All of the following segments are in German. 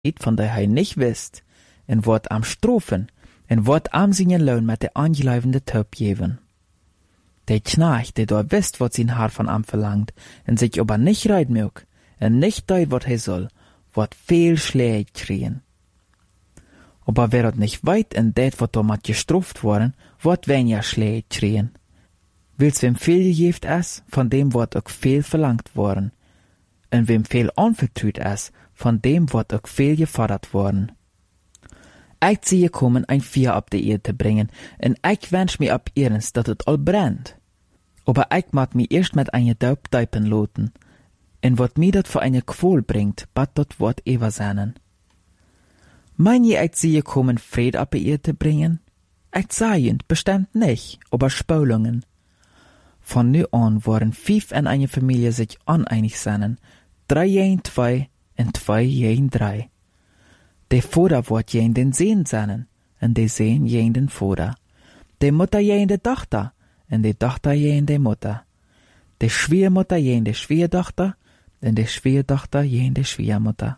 van der hij niet wist, en wordt am strofen, en wordt am zijn loon met de aangeluivende Taub geven. Der Knarch, der da wisst, wat zijn Haar van am verlangt, en sich aber nicht reid mög, en nicht deut, wat hij soll, wordt veel Schläge kriegen. Aber wer dat nicht weit en dat, wat da mat gestroft worden, wordt weniger Schläge kriegen. Wils wem veel gegeeft is, van dem wordt ook veel verlangt worden. En wem veel anvertruut is, van dem wordt ook veel gefordert worden. Ich zie komen ein Vier op de Erde te brengen, en ich wens mir ab ehrens, dat het al brennt. Aber ich mat mi erst met eine Daub duipen loten, en wat mi dat voor eine Quol bringt, bat dat wordt ever seinen. Mein je, ich zie komen Fried op de Erde te brengen? Ich sage bestimmt nicht, aber Spulungen. Von nu an waren 5 in eine Familie sich uneinig seinen, 3 gegen 2 en 2 gegen 3. Der Vater wordt gegen den Sohn seinen, en der Sohn gegen den Vater. Der Mutter gegen die Tochter, en die Tochter gegen die Mutter. Der Schwiegermutter gegen die Schwiegertochter, en die Schwiegertochter gegen die Schwiegermutter.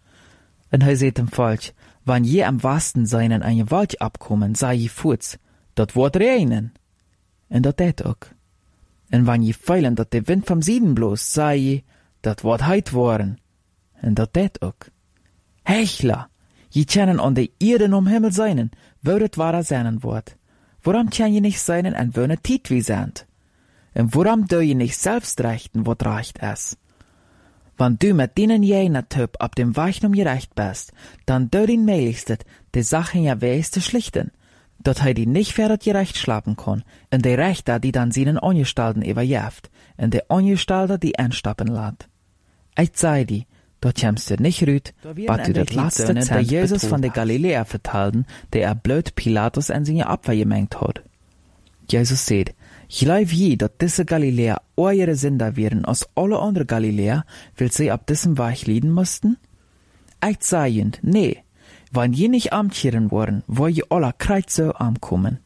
En hij zegt hem falsch, wann je am wasten sein in eine Wald abkommen, sei je voets, dat wordt regnen. En dat deed ook. En wann je feilen dat de wind vom Süden bloos, sei je, dat wordt heit worden. En dat deed ook. Hechler, je kennen an de Erde om Himmel seinen, wo het wahrer seinen wordt. Warum kann je nicht seinen en wöne Tiet wie sind? En warum do je nicht selbst rechten, wat recht is? Wann du mit denen jener Typ ab dem Weg gerecht bist, dann do den meiligstet, die Sachen ja wees te schlichten, dat hij die nicht verder gerecht schlapen kon, en de Rechter, die dann seinen Angestalten überjeft, en de Angestalter, die einstappen laat. Ich sei die, dort jamst du nicht rüt, bat du dat laatste der Jesus von der Galiläa vertalden, der blöd Pilatus en seine Abwehr gemengt hat. Jesus seht, glaub je, dat diese Galiläa eure Sünder wären als alle andere Galiläa, will sie ab diesem Weg lieden mussten? Ich sei nee, wann je nicht amtjeren worden, wo je alle Kreuze ankommen.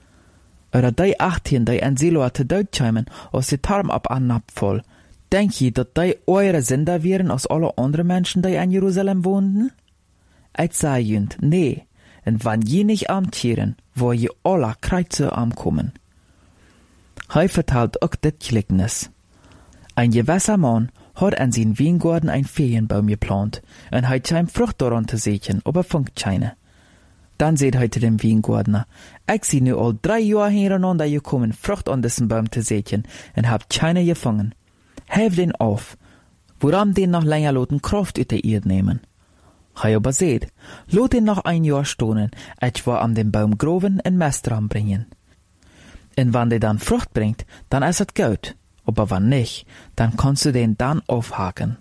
Oder die 18, die en Siloa te dood scheimen, als die Tarm ab an voll, denk je dat die eure Sünder wären als alle andere Menschen, die in Jerusalem wohnten? Ich sei nee, en wann je nicht amtjeren, wo je alle Kreuze ankommen. Hij vertelt ook dit Gleichnis. Ein gewisser Mann hat an seinen Weingarten ein Ferienbaum geplant, und hij scheint Frucht daran zu sehen, aber funkt keine. Dann seht hij zu dem Weingärtner, ich sie nu al 3 Jahre hintereinander gekommen, Frucht an diesem Baum zu sehen, und hab keine gefangen. Helf den auf, woran den noch länger loten Kraft ut der Erde nehmen. Hij aber seht, lot den noch 1 Jahr stonen, etwa an den Baum groven en Mest dran bringen. Und wann der dann Frucht bringt, dann ist es gut. Aber wann nicht, dann kannst du den dann aufhaken.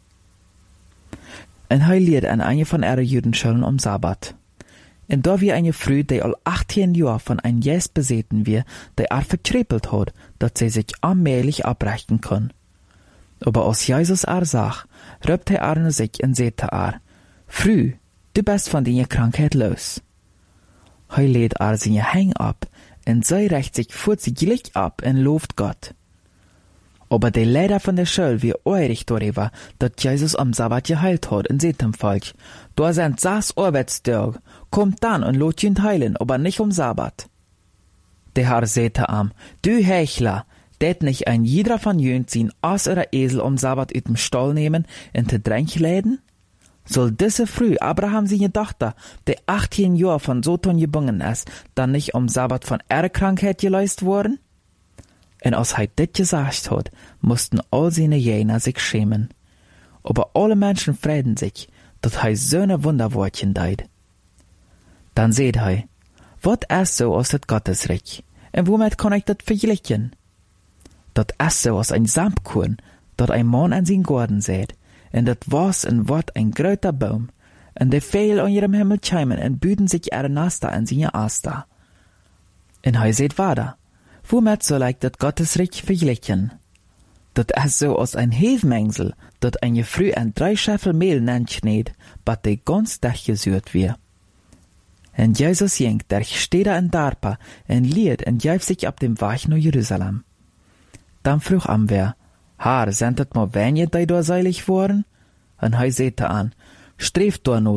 Und er lehrt an eine von ihren Judenschulen am Sabbat. Und da wie eine Frau, die all 18 Jahre von einem Jes beseten wir, die verkrepelt hat, dass sie sich allmählich abbrechen kann. Aber als Jesus sah, röpte er sich und sagte Frau, du bist von deiner Krankheit los. Er lädt seine Hänge ab, und sie rächt sich vorzüglich ab und lobt Gott. Aber der Leiter von der Schule wie eurig darüber, dass Jesus am Sabbat geheilt hat, und seht ihm falsch, da sind 6 Arbeitstage, kommt dann und lot ihn heilen, aber nicht am Sabbat. Der Herr sagte am, du Hechler, det nicht ein jeder von jönt sein Ass oder Esel am Sabbat ut dem Stall nehmen und te Dränk läden? Soll diese Früh Abraham seine Tochter, die 18 Jahre von Sodom gebunden ist, dann nicht am Sabbat von ihrer Krankheit geleist worden? Und als er das gesagt hat, mussten all seine Jünger sich schämen. Aber alle Menschen freuen sich, dass er so ein Wunderwortchen deit. Dann seht er, was ist so aus das Gottesreich? Und womit kann ich das vergleichen? Das ist so aus ein Samtkorn, dat ein Mann an seinen Garten sät. Und das war's und wird ein großer Baum. Und die Vögel an ihrem Himmel cheimen und büden sich ihre Nester an seine Aster. Und er seht weiter, womit soll ich das Gottesreich vergleichen? Das ist so aus ein Hefmengsel, dat eine Früh an 3 Scheffel Mehl nennt, bat die ganz Tag gesürt wird. Und Jesus jengt der steht in Darpa und liert und jäuft sich ab dem Weg nach Jerusalem. Dann frug am wer, Herr, sind das mal wenige, die da seilig waren? Und er sagte an, streeft daarna